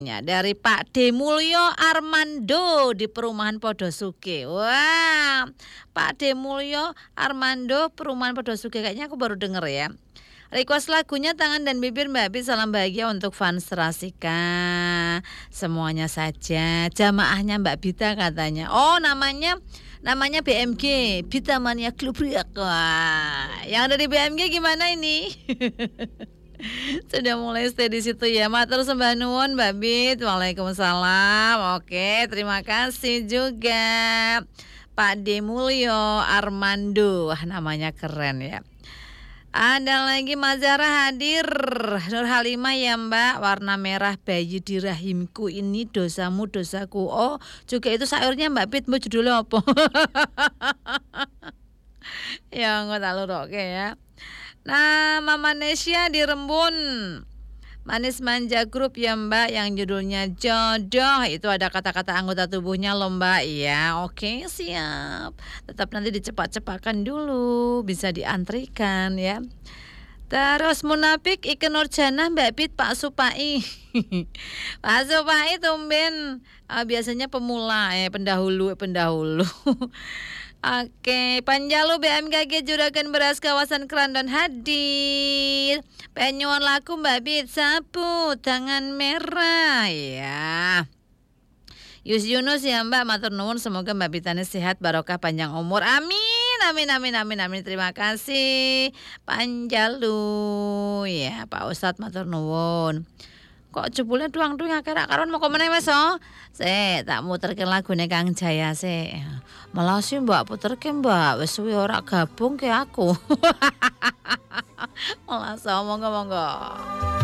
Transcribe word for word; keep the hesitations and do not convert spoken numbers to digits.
Ya, dari Pak D. Mulyo Armando di Perumahan Podosuke. Wah, Pak D. Mulyo Armando Perumahan Podosuke, kayaknya aku baru denger ya. Request lagunya Tangan dan Bibir Mbak Bit, salam bahagia untuk fans Rasika semuanya saja. Jamaahnya Mbak Bita katanya. Oh, namanya namanya B M G, Bita Mania Klub Riak. Wah, yang dari B M G gimana ini? Sudah mulai stay di situ ya. Matur sembah nuwun Mbak Bit. Waalaikumsalam. Oke, terima kasih juga Pak D. Mulyo Armando. Wah, namanya keren ya. Ada lagi Mas Zara hadir. Nur Halimah ya Mbak, warna merah bayi di rahimku ini dosamu dosaku. Oh, juga itu sayurnya Mbak Bit, mau judulnya apa? Ya nggak tahu oke ya. Nah, Mama Nesya di Rembun, Manis Manja Group ya Mbak, yang judulnya Jodoh. Itu ada kata-kata anggota tubuhnya loh Mbak. Iya, oke siap. Tetap nanti dicepat-cepatkan dulu, bisa diantrikan ya. Terus Munafik Ike Nurjana Mbak Bit Pak Supai. Pak Supai tumben, ah, biasanya pemula eh pendahulu pendahulu. Oke, Panjalu B M K G Juragan Beras kawasan Kerandon hadir. Penyuan laku Mbak Bit sapu tangan merah ya. Yus Yunus ya Mbak, matur nuwun, semoga Mbak Bitane sehat, barokah panjang umur. Amin, amin, amin, amin, amin. Terima kasih Panjalu ya Pak Ustadz, matur nuwun. Kok jebule duang-duang akhir karon mau kemana wes oh? Se tak muterke lagune Kang Jaya se. Malah sih Mbak puterke Mbak, wis suwi ora gabung ke aku. Malah monggo monggo.